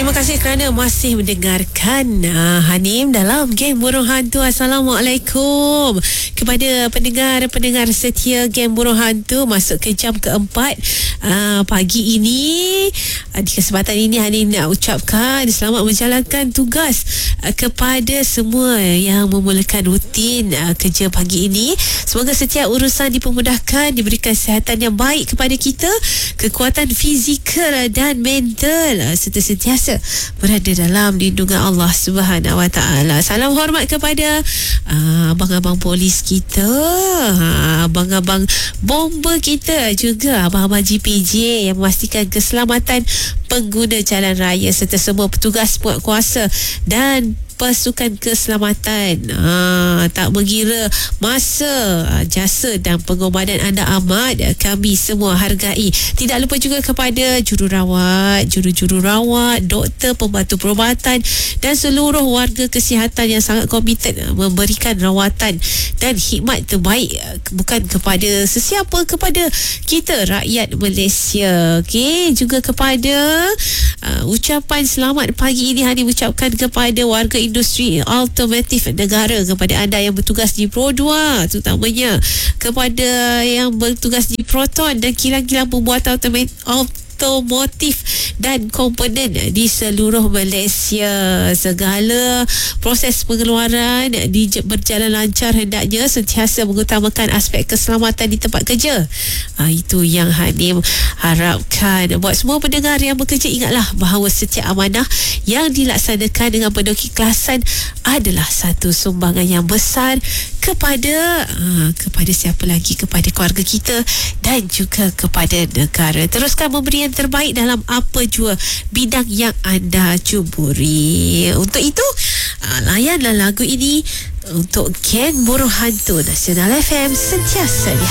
Terima kasih kerana masih mendengarkan Hanim dalam Geng Burung Hantu. Assalamualaikum kepada pendengar-pendengar setia Geng Burung Hantu. Masuk ke jam keempat pagi ini. Di kesempatan ini Hanim nak ucapkan selamat menjalankan tugas kepada semua yang memulakan rutin kerja pagi ini. Semoga setiap urusan dipermudahkan, diberikan kesihatan yang baik kepada kita, kekuatan fizikal dan mental, serta sentiasa berada dalam lindungan Allah Subhanahu Wa Taala. Salam hormat kepada abang-abang polis kita, abang-abang bomber kita, juga abang-abang GPJ yang memastikan keselamatan pengguna jalan raya serta semua petugas puas-kuasa dan pasukan keselamatan. Tak mengira masa, jasa dan pengorbanan anda amat kami semua hargai. Tidak lupa juga kepada jururawat, juru-juru rawat, doktor, pembantu perubatan dan seluruh warga kesihatan yang sangat komited memberikan rawatan dan khidmat terbaik, bukan kepada sesiapa, kepada kita rakyat Malaysia. Okey, juga kepada ucapan selamat pagi ini Hani ucapkan kepada warga industri automotif negara, kepada anda yang bertugas di Pro 2, terutamanya kepada yang bertugas di Proton dan kilang-kilang pembuatan otomotif dan komponen di seluruh Malaysia. Segala proses pengeluaran berjalan lancar, hendaknya sentiasa mengutamakan aspek keselamatan di tempat kerja. Itu yang Hanim harapkan. Buat semua pendengar yang bekerja, ingatlah bahawa setiap amanah yang dilaksanakan dengan penuh keikhlasan adalah satu sumbangan yang besar kepada siapa lagi, kepada keluarga kita dan juga kepada negara. Teruskan memberi yang terbaik dalam apa jua bidang yang anda cuburi. Untuk itu, layanlah lagu ini untuk Geng Burung Hantu Nasional FM, sentiasa di